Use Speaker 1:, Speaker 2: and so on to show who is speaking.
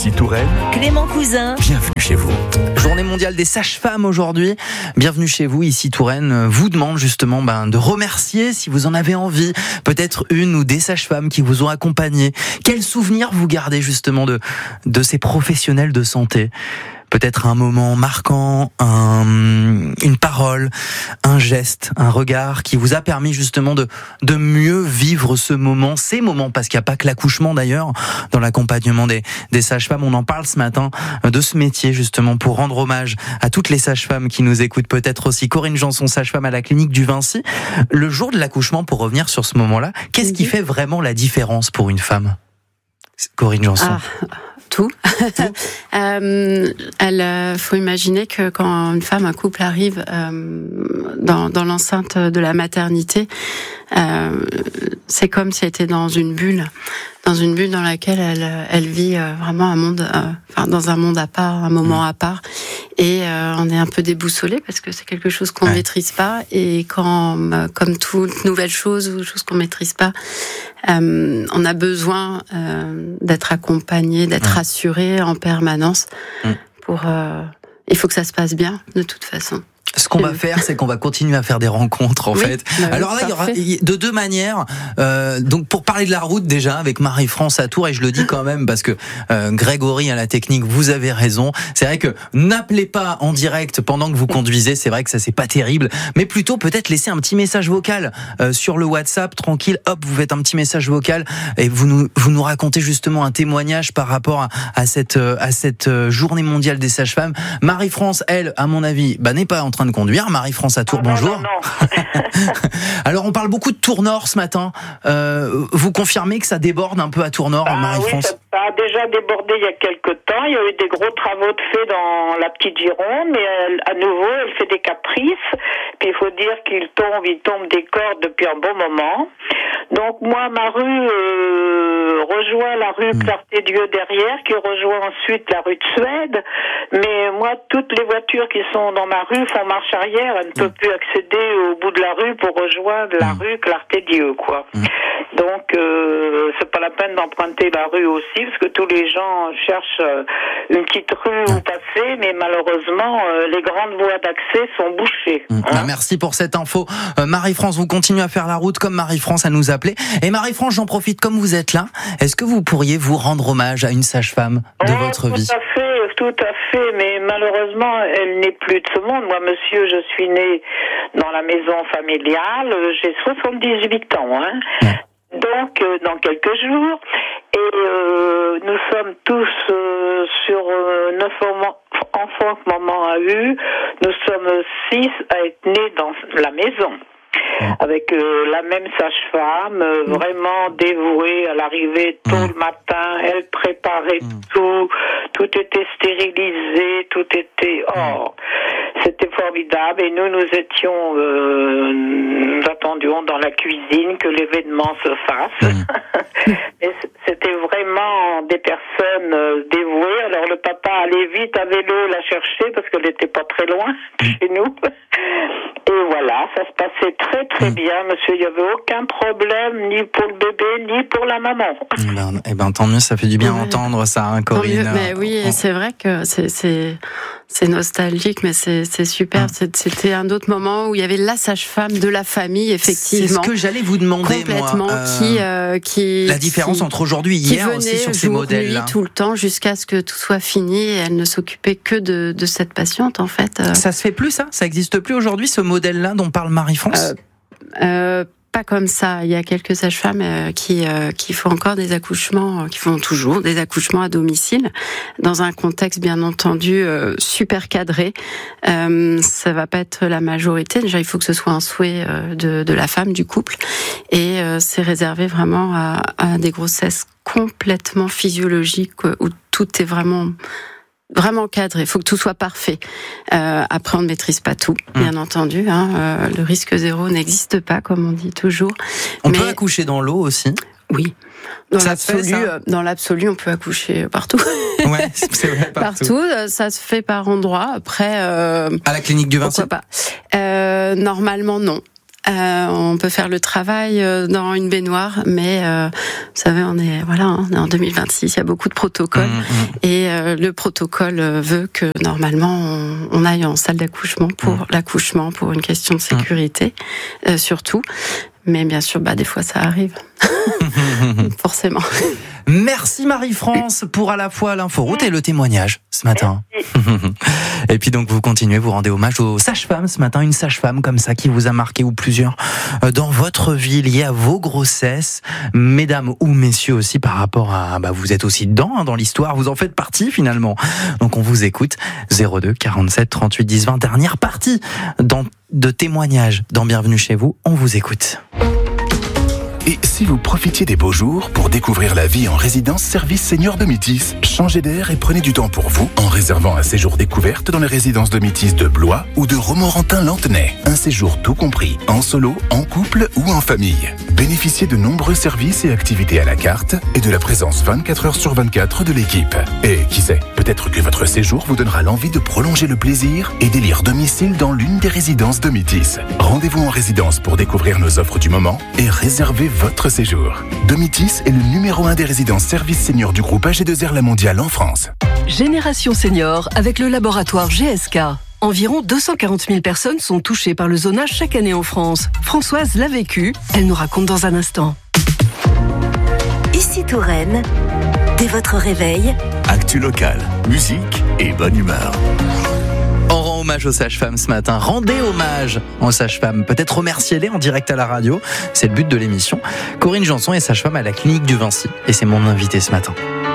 Speaker 1: Ici Touraine,
Speaker 2: Clément Cousin.
Speaker 1: bienvenue chez vous.
Speaker 3: Journée mondiale des sages-femmes aujourd'hui. Bienvenue chez vous, ici Touraine vous demande justement de remercier si vous en avez envie. Peut-être une ou des sages-femmes qui vous ont accompagné. Quels souvenirs vous gardez justement de ces professionnels de santé ? Peut-être un moment marquant, une parole, un geste, un regard qui vous a permis justement de mieux vivre ce moment, ces moments, parce qu'il n'y a pas que l'accouchement d'ailleurs dans l'accompagnement des sages-femmes. On en parle ce matin de ce métier justement pour rendre hommage à toutes les sages-femmes qui nous écoutent, peut-être aussi. Corinne Janson, sage-femme à la clinique du Vinci. Le jour de l'accouchement, pour revenir sur ce moment-là, qu'est-ce qui fait vraiment la différence pour une femme ? Corinne Janson.
Speaker 4: Tout. Faut imaginer que quand une femme, un couple arrive dans l'enceinte de la maternité, c'est comme si elle était dans une bulle dans laquelle elle vit vraiment un monde, dans un monde à part, un moment à part, et on est un peu déboussolé parce que c'est quelque chose qu'on maîtrise pas, et quand, comme toute nouvelle chose ou chose qu'on maîtrise pas, on a besoin d'être accompagné, d'être rassuré en permanence. Il faut que ça se passe bien de toute façon.
Speaker 3: Ce qu'on va faire, c'est qu'on va continuer à faire des rencontres, en fait. Alors là, il y aura de deux manières. Donc, pour parler de la route, déjà, avec Marie-France à Tours, et je le dis quand même parce que Grégory à la technique, vous avez raison. C'est vrai que n'appelez pas en direct pendant que vous conduisez. C'est vrai que ça, c'est pas terrible. Mais plutôt, peut-être laisser un petit message vocal sur le WhatsApp, tranquille. Hop, vous faites un petit message vocal et vous nous racontez justement un témoignage par rapport à cette journée mondiale des sages-femmes. Marie-France, elle, à mon avis, n'est pas en train de conduire. Marie-France à Tours, bonjour.
Speaker 5: Non.
Speaker 3: Alors, on parle beaucoup de Tours Nord ce matin. Vous confirmez que ça déborde un peu à Tours Nord, Marie-France ?
Speaker 5: Oui, ça a déjà débordé il y a quelque temps. Il y a eu des gros travaux de fait dans la petite Gironde, mais à nouveau, elle fait des caprices. Puis il faut dire qu'il tombe des cordes depuis un bon moment. Donc moi, ma rue rejoint la rue Clarté-Dieu derrière, qui rejoint ensuite la rue de Suède. Mais moi, toutes les voitures qui sont dans ma rue font marche arrière. Elles ne peuvent plus accéder au bout de la rue pour rejoindre la rue Clarté-Dieu, quoi. Donc c'est pas la peine d'emprunter la rue aussi, parce que tous les gens cherchent une petite rue où passer, mais malheureusement les grandes voies d'accès sont bouchées.
Speaker 3: Merci pour cette info. Marie-France, vous continuez à faire la route comme Marie-France à nous appeler. Et Marie-France, j'en profite, comme vous êtes là, est-ce que vous pourriez vous rendre hommage à une sage-femme de votre vie ?
Speaker 5: Tout à fait, mais malheureusement, elle n'est plus de ce monde. Moi, monsieur, je suis née dans la maison familiale, j'ai 78 ans, Donc, dans quelques jours, et nous sommes tous sur 9 enfants que maman a eu. Nous sommes 6 à être nés dans la maison. Avec la même sage-femme, vraiment dévouée. Elle arrivait tôt le matin, elle préparait tout était stérilisé, tout était... c'était formidable. Et nous étions... nous attendions dans la cuisine que l'événement se fasse. Et c'était vraiment des personnes dévouées. Alors le papa allait vite à vélo la chercher parce qu'elle n'était pas très loin de chez nous. Et voilà, ça se passait très très bien, monsieur. Il n'y avait aucun problème, ni pour le bébé, ni pour la maman.
Speaker 3: Tant mieux, ça fait du bien entendre ça, Corinne.
Speaker 4: Mais oui, et c'est vrai que c'est nostalgique, mais c'est super. C'était un autre moment où il y avait la sage-femme de la famille, effectivement.
Speaker 3: C'est ce que j'allais vous demander,
Speaker 4: complètement,
Speaker 3: moi. La différence entre aujourd'hui et hier aussi sur ces modèles-là.
Speaker 4: Tout le temps jusqu'à ce que tout soit fini, et elle ne s'occupait que de cette patiente, en fait.
Speaker 3: Ça se fait plus, ça ? Ça existe plus aujourd'hui, ce modèle-là dont parle Marie-France ?
Speaker 4: Pas comme ça. Il y a quelques sages-femmes qui font encore des accouchements, qui font toujours des accouchements à domicile, dans un contexte bien entendu super cadré. Ça va pas être la majorité. Déjà, il faut que ce soit un souhait de la femme, du couple, et c'est réservé vraiment à des grossesses complètement physiologiques où tout est vraiment cadré. Il faut que tout soit parfait. Après, on ne maîtrise pas tout, bien entendu. Le risque zéro n'existe pas, comme on dit toujours.
Speaker 3: On peut accoucher dans l'eau aussi ?
Speaker 4: Oui. Dans l'absolu, on peut accoucher partout.
Speaker 3: Ouais, c'est vrai, partout.
Speaker 4: Ça se fait par endroits. Après,
Speaker 3: à la clinique du Vinci.
Speaker 4: Pourquoi pas ? Normalement, non. On peut faire le travail dans une baignoire, mais vous savez, on est en 2026, il y a beaucoup de protocoles, et le protocole veut que normalement on aille en salle d'accouchement pour l'accouchement, pour une question de sécurité, surtout. Mais bien sûr, des fois ça arrive, forcément.
Speaker 3: Merci Marie-France pour à la fois l'inforoute et le témoignage ce matin. Et puis donc vous continuez, vous rendez hommage aux sages-femmes ce matin, une sage-femme comme ça qui vous a marqué ou plusieurs dans votre vie liée à vos grossesses, mesdames ou messieurs aussi par rapport à vous êtes aussi dedans dans l'histoire, vous en faites partie finalement. Donc on vous écoute 02 47 38 10 20, dernière partie de témoignages dans Bienvenue chez vous, on vous écoute.
Speaker 1: Et si vous profitiez des beaux jours pour découvrir la vie en résidence service senior de Métis, changez d'air et prenez du temps pour vous en réservant un séjour découverte dans les résidences de Métis de Blois ou de Romorantin-Lantenay. Un séjour tout compris, en solo, en couple ou en famille. Bénéficiez de nombreux services et activités à la carte et de la présence 24 heures sur 24 de l'équipe. Et qui sait, peut-être que votre séjour vous donnera l'envie de prolonger le plaisir et d'élire domicile dans l'une des résidences de Métis. Rendez-vous en résidence pour découvrir nos offres du moment et réserver votre séjour. Domitis est le numéro 1 des résidences services seniors du groupe AG2R La Mondiale en France.
Speaker 2: Génération Senior avec le laboratoire GSK. Environ 240 000 personnes sont touchées par le zonage chaque année en France. Françoise l'a vécu, elle nous raconte dans un instant.
Speaker 6: Ici Touraine, dès votre réveil.
Speaker 1: Actu locale, musique et bonne humeur.
Speaker 3: On rend hommage aux sages-femmes ce matin. Rendez hommage aux sages-femmes. Peut-être remerciez-les en direct à la radio. C'est le but de l'émission. Corinne Janson est sage-femme à la clinique du Vinci. Et c'est mon invité ce matin.